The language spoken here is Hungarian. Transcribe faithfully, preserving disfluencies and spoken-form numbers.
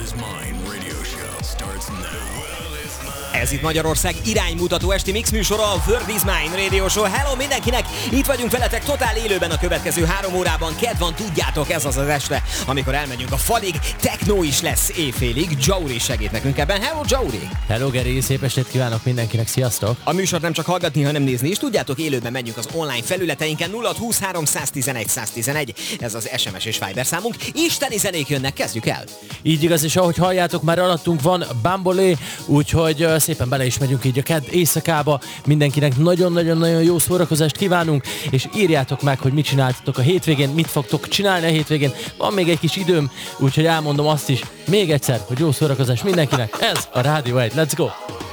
Ez itt Magyarország iránymutató esti mix műsora, a World is Mine Radio Show. Hello mindenkinek! Itt vagyunk veletek totál élőben a következő három órában. Kedv van, tudjátok, ez az az este, amikor elmegyünk a falig. Techno is lesz éjfélig. Jauri segít nekünk ebben. Hello, Jauri! Hello, Geri! Szép estét kívánok mindenkinek, sziasztok! A műsort nem csak hallgatni, hanem nézni is. Tudjátok, élőben megyünk az online felületeinken. Nulla húsz három tizenegy száz tizenegy. Ez az es em es és Viber számunk. Isteni zenék jönnek, kezdjük el! Így igaz, és ahogy halljátok, már alattunk van Bambolé, úgyhogy szépen bele is megyünk így a kedd éjszakába. Mindenkinek nagyon-nagyon-nagyon jó szórakozást kívánunk, és írjátok meg, hogy mit csináltatok a hétvégén, mit fogtok csinálni a hétvégén. Van még egy kis időm, úgyhogy elmondom azt is még egyszer, hogy jó szórakozást mindenkinek. Ez a Rádió egy. Let's go!